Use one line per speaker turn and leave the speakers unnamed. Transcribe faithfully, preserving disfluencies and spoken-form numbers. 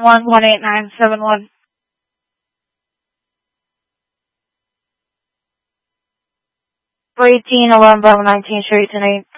one one eight nine seven one. For eighteen eleven nineteen Street tonight.